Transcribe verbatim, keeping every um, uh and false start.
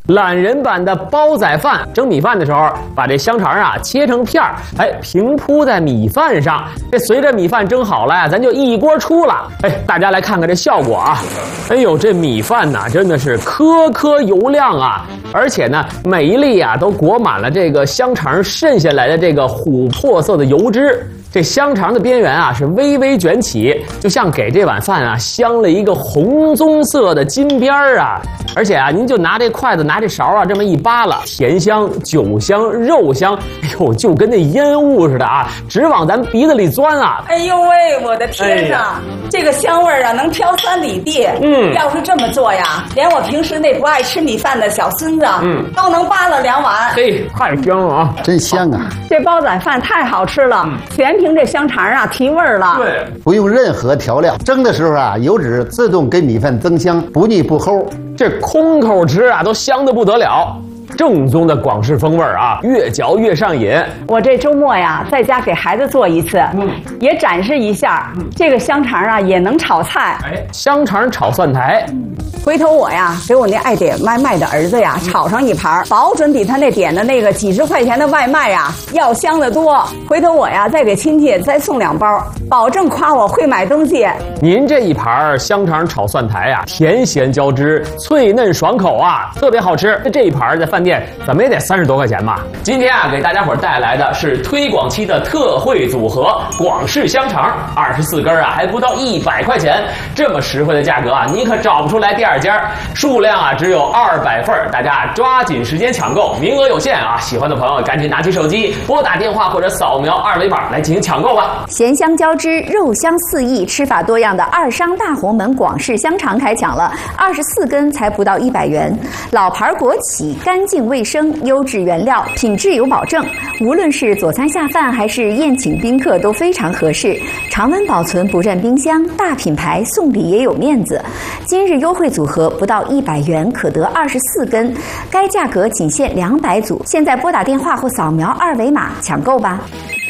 懒人版的煲仔饭，蒸米饭的时候，把这香肠啊切成片儿，哎，平铺在米饭上。这随着米饭蒸好了呀，咱就一锅出了。哎，大家来看看这效果啊！哎呦，这米饭呐，真的是颗颗油亮啊！而且呢，每一粒啊都裹满了这个香肠渗下来的这个琥珀色的油脂。这香肠的边缘啊是微微卷起，就像给这碗饭啊镶了一个红棕色的金边儿啊！而且啊，您就拿这筷子拿这勺啊这么一扒拉，甜香、酒香、肉香，哎呦，就跟那烟雾似的啊，直往咱鼻子里钻啊！ 哎呦喂，我的天哪，哎、这个香味啊能飘三里地。嗯，要是这么做呀，连我平时那不爱吃米饭的小孙子，嗯，都能扒拉两碗。 嘿，太香了啊， 真香啊！ 这煲仔饭太好吃了，嗯、全凭这香肠啊提味儿了。 对， 不用任何调料，蒸的时候啊，油脂自动给米饭增香，不腻不齁。 这空口吃啊，都香得不得了。正宗的广式风味啊，越嚼越上瘾。 我这周末呀，在家给孩子做一次，嗯、也展示一下、嗯、这个香肠啊，也能炒菜。 哎，香肠炒蒜苔。 嗯回头我呀，给我那爱点外卖的儿子呀，炒上一盘，保准比他那点的那个几十块钱的外卖呀要香得多。回头我呀，再给亲戚再送两包，保证夸我会买东西。 您这一盘香肠炒蒜苔呀，甜咸交织，脆嫩爽口啊，特别好吃。这一盘在饭店怎么也得三十多块钱吧？今天啊，给大家伙带来的是推广期的特惠组合——广式香肠，二十四根啊，还不到一百块钱，这么实惠的价格啊，你可找不出来第二家，数量啊只有二百份，大家抓紧时间抢购，名额有限啊！喜欢的朋友赶紧拿起手机拨打电话或者扫描二维码来进行抢购吧。 咸香交织，肉香四溢，吃法多样的二商大红门广式香肠开抢了，二十四根才不到一百元，老牌国企，干净卫生，优质原料，品质有保证。无论是佐餐下饭还是宴请宾客都非常合适，常温保存不占冰箱，大品牌送礼也有面子。今日优惠组合不到一百元可得二十四根，该价格仅限两百组。现在拨打电话或扫描二维码抢购吧。